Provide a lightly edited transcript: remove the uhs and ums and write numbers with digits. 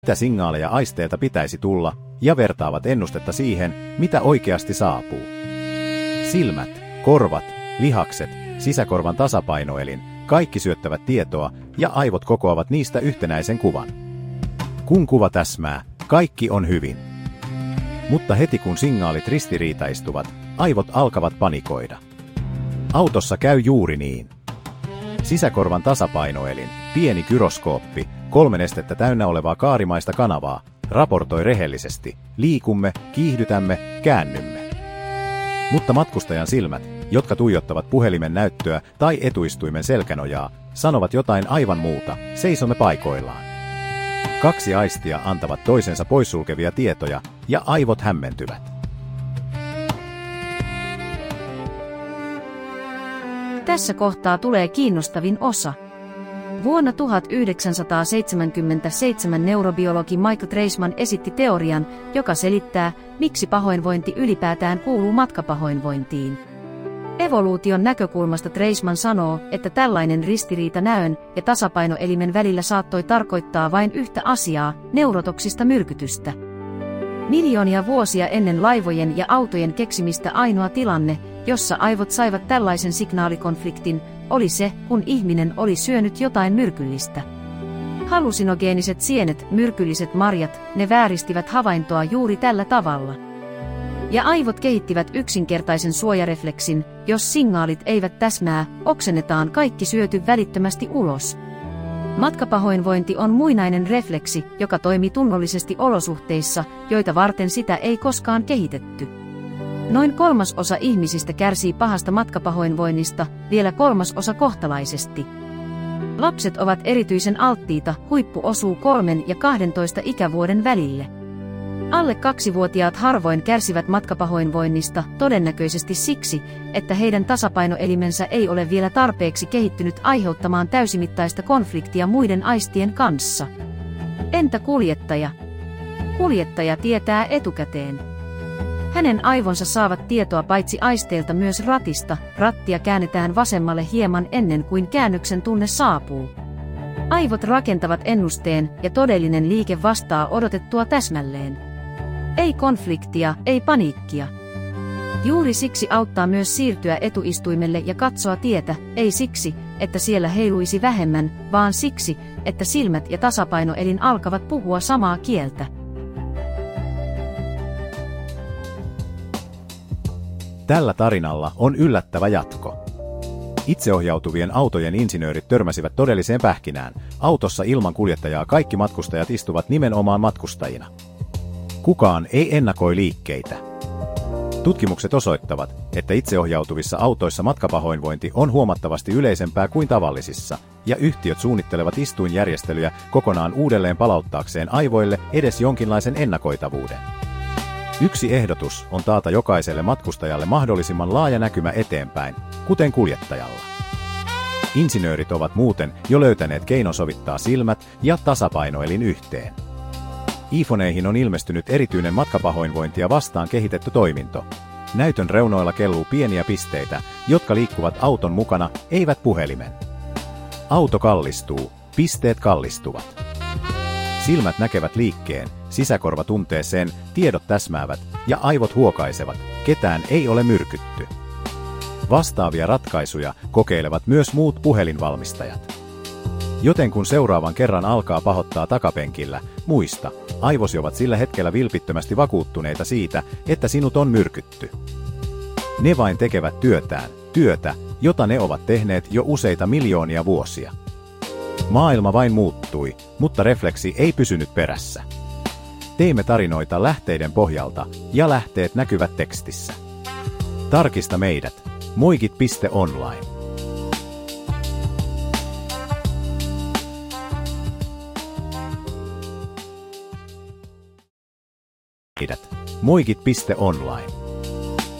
mitä signaaleja aisteilta pitäisi tulla, ja vertaavat ennustetta siihen, mitä oikeasti saapuu. Silmät, korvat, lihakset, sisäkorvan tasapainoelin, kaikki syöttävät tietoa, ja aivot kokoavat niistä yhtenäisen kuvan. Kun kuva täsmää, kaikki on hyvin. Mutta heti kun signaalit ristiriitaistuvat, aivot alkavat panikoida. Autossa käy juuri niin. Sisäkorvan tasapainoelin, pieni gyroskooppi, 3 nestettä täynnä olevaa kaarimaista kanavaa, raportoi rehellisesti, liikumme, kiihdytämme, käännymme. Mutta matkustajan silmät, jotka tuijottavat puhelimen näyttöä tai etuistuimen selkänojaa, sanovat jotain aivan muuta, seisomme paikoillaan. 2 aistia antavat toisensa poissulkevia tietoja, ja aivot hämmentyvät. Tässä kohtaa tulee kiinnostavin osa. Vuonna 1977 neurobiologi Michael Treisman esitti teorian, joka selittää, miksi pahoinvointi ylipäätään kuuluu matkapahoinvointiin. Evoluution näkökulmasta Treisman sanoo, että tällainen ristiriita näön ja tasapainoelimen välillä saattoi tarkoittaa vain yhtä asiaa, neurotoksista myrkytystä. Miljoonia vuosia ennen laivojen ja autojen keksimistä ainoa tilanne, jossa aivot saivat tällaisen signaalikonfliktin, oli se, kun ihminen oli syönyt jotain myrkyllistä. Hallusinogeeniset sienet, myrkylliset marjat, ne vääristivät havaintoa juuri tällä tavalla. Ja aivot kehittivät yksinkertaisen suojarefleksin, jos signaalit eivät täsmää, oksennetaan kaikki syöty välittömästi ulos. Matkapahoinvointi on muinainen refleksi, joka toimii tunnollisesti olosuhteissa, joita varten sitä ei koskaan kehitetty. Noin 1/3 ihmisistä kärsii pahasta matkapahoinvoinnista, vielä 1/3 kohtalaisesti. Lapset ovat erityisen alttiita, huippu osuu 3 ja 12 ikävuoden välille. Alle 2-vuotiaat harvoin kärsivät matkapahoinvoinnista, todennäköisesti siksi, että heidän tasapainoelimensä ei ole vielä tarpeeksi kehittynyt aiheuttamaan täysimittaista konfliktia muiden aistien kanssa. Entä kuljettaja? Kuljettaja tietää etukäteen. Hänen aivonsa saavat tietoa paitsi aisteilta myös ratista, rattia käännetään vasemmalle hieman ennen kuin käännöksen tunne saapuu. Aivot rakentavat ennusteen ja todellinen liike vastaa odotettua täsmälleen. Ei konfliktia, ei paniikkia. Juuri siksi auttaa myös siirtyä etuistuimelle ja katsoa tietä, ei siksi, että siellä heiluisi vähemmän, vaan siksi, että silmät ja tasapainoelin alkavat puhua samaa kieltä. Tällä tarinalla on yllättävä jatko. Itseohjautuvien autojen insinöörit törmäsivät todelliseen pähkinään. Autossa ilman kuljettajaa kaikki matkustajat istuvat nimenomaan matkustajina. Kukaan ei ennakoi liikkeitä. Tutkimukset osoittavat, että itseohjautuvissa autoissa matkapahoinvointi on huomattavasti yleisempää kuin tavallisissa, ja yhtiöt suunnittelevat istuinjärjestelyjä kokonaan uudelleen palauttaakseen aivoille edes jonkinlaisen ennakoitavuuden. Yksi ehdotus on taata jokaiselle matkustajalle mahdollisimman laaja näkymä eteenpäin, kuten kuljettajalla. Insinöörit ovat muuten jo löytäneet keinon sovittaa silmät ja tasapainoelin yhteen. iPhoneihin on ilmestynyt erityinen matkapahoinvointia vastaan kehitetty toiminto. Näytön reunoilla kelluu pieniä pisteitä, jotka liikkuvat auton mukana, eivät puhelimen. Auto kallistuu, pisteet kallistuvat. Silmät näkevät liikkeen, sisäkorva tuntee sen, tiedot täsmäävät ja aivot huokaisevat, ketään ei ole myrkytty. Vastaavia ratkaisuja kokeilevat myös muut puhelinvalmistajat. Joten kun seuraavan kerran alkaa pahoittaa takapenkillä, muista, aivosi ovat sillä hetkellä vilpittömästi vakuuttuneita siitä, että sinut on myrkytty. Ne vain tekevät työtä, jota ne ovat tehneet jo useita miljoonia vuosia. Maailma vain muuttui, mutta refleksi ei pysynyt perässä. Teimme tarinoita lähteiden pohjalta, ja lähteet näkyvät tekstissä. Tarkista meidät. Moikit.online. Moikit.online.